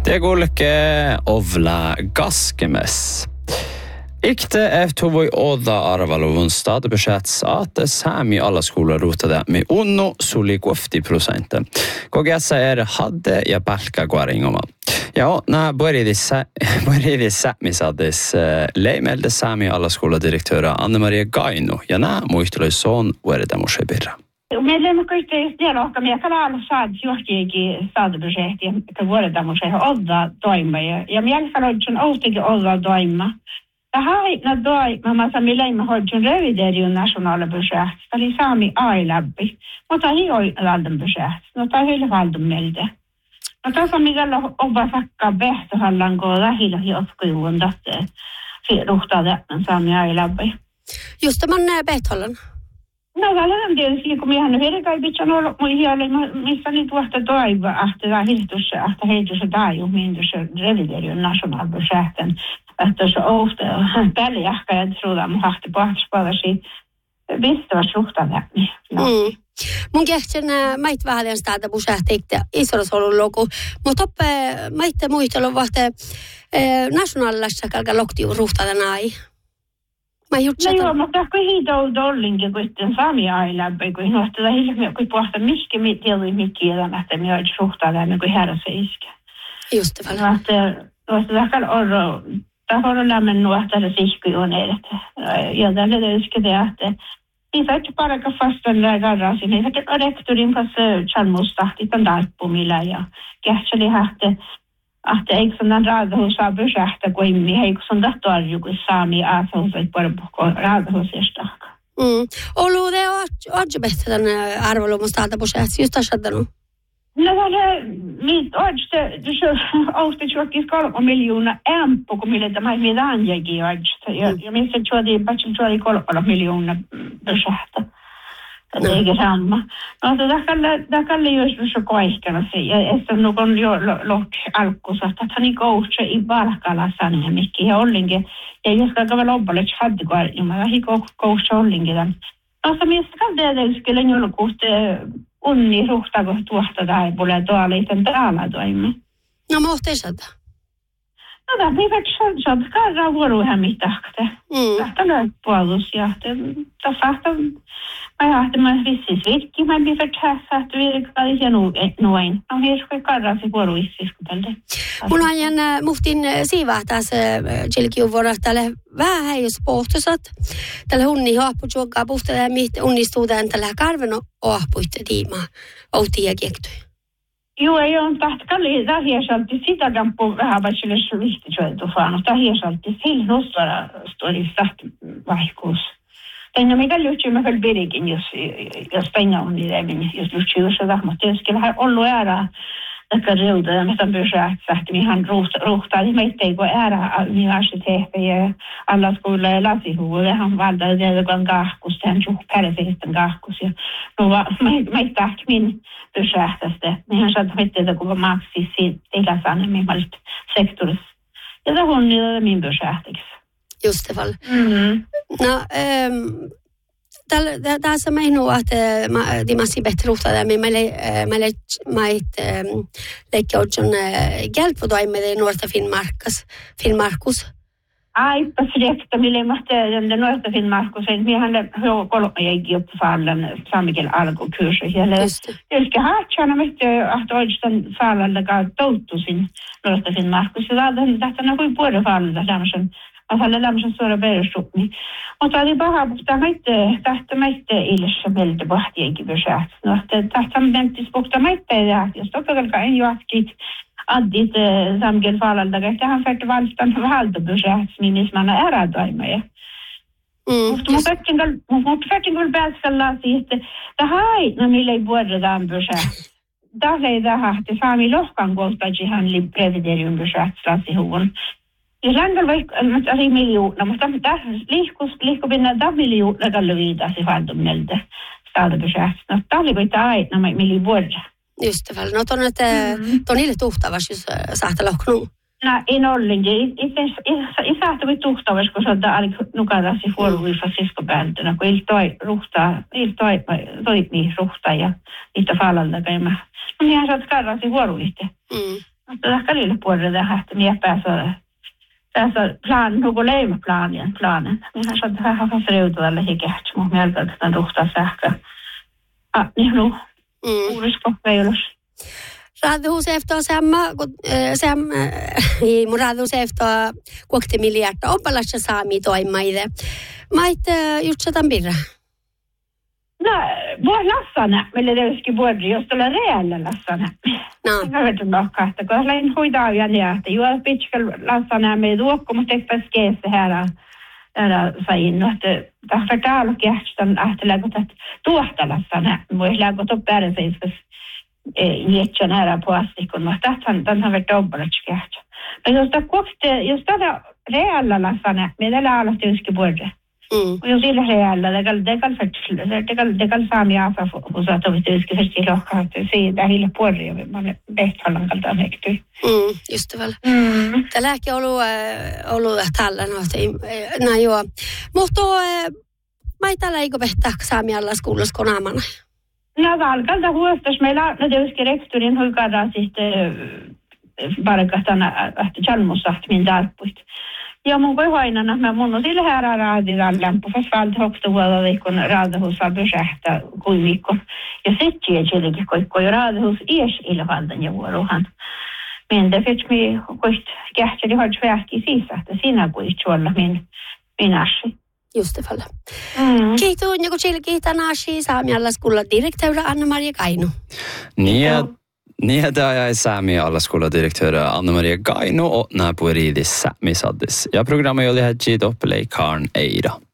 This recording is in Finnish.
Det kulkee Ovla Gaskemes. Ikte efter voi odda arvaluvun statsbudsjett at sami alla skolor rotade med unno suli 50%. Kogessa hadde ja palka guaringoma. Ja, na började sätmisaddes leimelde sami alla skoladirektöra Anne-Maria Gaino ja na muisteluison uerda mushebirra. Meillä on kaikki dialoga med kanal saad johtiegi statsbudsjettia että vuodelta musheh odda toima ja mielenkiintoinen outokin odda toima. Tähän doima massa milläin hodjon reviderion nationella budget. Eli saami ailäbbi. Mutta ei ole alden budget. No tai heille valdun melde. No tässä migalla oba sakka vehtohallan ko lähillä joskuun tästä ruhtaa saami ailäbbi. Just tämän vehtohallan. No tällä tietysti kun minä herkai pitää olla muihialle missä nyt vuotta toiva ahta hiltussa ahta heityssä taiju mindussa reviderion nationella budgetten. Että se ofta täljähkä ja truda mun hahti pahtspalasi vistävä suhtada. Mun kehtsen mait vähän staada budgettikte isorosoluloku, mutta maitte muistelu vahte nationalissa kalka loktiu ruhtada nai. Mä jutsatan. No joo, mutta kun hiidou dollinkin kuitenkin saami ailämpä, kun nohtada hilmiä, kun pohta miski tiedui mikkiä, että me olet suhtada, niin kuin herra se iskä. Just det fall. Nohtada orro. Tahon lämmen nuohtalla sihkujuoneet. Ja tällä yskede, että ei saattu paraka fastan garrasin. Ei saattu rektorin kanssa chalmustahti tämän darppumilla ja kähtseli että eikö sen raadahuusaa pysähtä kuin eikö sen tahtoarju kuin saami aasauset porpukko raadahuusestahka. Olu det odju bättre den arvolumustaata pysähtä just asadanu. No mitt odds så austetjuokis 3 miljoonaa ämppu kun millä tämä mitään jägi odds. Ja missä tuodi patchel 3 miljoonaa budgetta. Det är inte samma. Alltså där kan ju så koiskana se ja että nu kun jo lok alkusa että han ikouche i barkala sanne mikki ja ollinge ja jos kaava lobbalet hade går ju man hiko coach ollinge den. Alltså missä kan det skulle ju kuste onni ruhtako tuosta tai puolella tuoliten täällä toimme. No mohteisata. No tämä ei ole karra vuoroja mitahte. Tämä on puolus ja tässä mä jahtamaan vissis virkki. Mä ei ole tässä, että virkkaisi ja noin. No hirveä karrasi vuoroissis tälle. Mulla on muhtin siivaa tässä jälkiuvuonna tälle vähän jos pohtusat. Tällä unni haapu juokkaa puhtalla ja onnistuu tällä karven oahpuitte tiimaa. Outi ja kiektoja. Joo, ei ole tahtakalli. Tämä hiesalti sitä kampu vähän vaikka vihtisyöty vaan. Tämä hiesalti sillä nostara storista vaihkuus. Tänne mikä lyhtsy mä kyllä pirikin, jos tänne on niiden, jos lyhtsy jossain. Mutta tietysti vähän ollut äärää. Että reuta ja mitä pysähtää, mihin ruhtaa. Meitä ei voi äärää universiteetti ja alla skola ja lasihuvulle. Hän valtaa tehdä kun kahkus. Hän suh pärefeisten kahkus. Ja meitä tahti min pysähtästä. Hän saattaa tehdä kun maksis siitä ikäsänne mimmallista sektorissa. Ja tämä on niitä min pysähtiksi. Just det fall. No, tässä meinu että dimasi bättre ruhtada men meille leikki odjon hjälp toimme det nuorta Finnmarkus. Ai projekta mille mahte den nuorta Finnmarkus en mihän ho kolmajegi upp fallen samigel algo kurser hela. Ylkä haatjana mitte att odjon fallen ga toutusin nuorta Finnmarkus ja detta när vi borde falla där Alla lämsen stora bergsopni. Mutta oli paha, mutta meitte ilse meiltä pohtienkin pysäht. No, tahta mentis puhta meitte ja jos tokalka en juotkit addit samgel falalda, että hän färte valstan valda pysäht, niin man är ärädoimeja. Mutta färtingul pääskalla siitä, että haitna millä ei vuodra tämän pysäht. Tällä ei tähähti saami lohkan kohtaji hän librevederjun pysäht lasihuvun. Ja längel vaikka ari miljoona, mutta tässä liikkupinnan tämä miljoona tällä viitasi haltumelta staadabysäästä. No tämä oli vaikka aina miljoona vuotta. Just det fall. No ton ille tuhtavas, jos saattaa lohknuu. No en ollenkin. Ei saattaa voi tuhtavas, kun saattaa nukadasi vuoroviifa siskopääntönä, kun ei toimii ruhtaa ja niitä falalta käymään. No niin saattaa karrasi vuoroviitte. Mutta ehkä liille puolelle että minä pääsee planen, nuku leimaplanen. Minä saat vähän freutua tälle hikehti, mutta mieltä, että tämän ruhtaa sähköä. Niin nu, uudispo veilus. Raadhuus efter ei mun raadhuus efter 20 miljardia opalassa saami toimaide. Mait jutsatan birra. No, voi lassana, meille tietysti vuori, jos tulee reellä lassana. No. Mä vedän nokkaa, että kun lähdin hoitaa ja että juoda pitkä lassana me tuokko, mutta eikö skeessä här sain, että tämä täällä kähtän ahteleeko tätä tuohta lassana. Voi lägga upp bärenseiskas jätsen här på astikon, mutta tämän har varit dobbeltskehtä. Mutta jos tätä reellä lassana, meillä lailla tietysti vuori. Jos sillä reellä, det kan saami asa hos att de tyska förstår att siitä hille puolella man bättre kalta mekty. Just det väl. Tälläkin ollut tällä no joo. Mutta mai tällä eikö behtää saami alla skolas konamana. No valkalta huostas meillä no tietysti rektorin hoikada sitten barkatana että Chalmossaht min darpuit. Ja mun voi hoinana, mä mun on sillä här raaditaan lämpö, fast valta högsta vuodella raadahus var projekta kuivikon. Ja sitten jäljellä koikko jo raadahus ies ilvaldan ja vuorohan. Men det fick mig koist kähteli har tväki sisa, että siinä koist olla min ashi. Just det väl. Kiitos, joku kiitan ashi saamialla skulla direktöörä Anna-Maria Kainu. Niin, det är Sami Allaskola-direktör Anna-Maria Gaino och Napuridis Sami Saddis. Ja programmet gör det här Gid upp Leikarn Eira.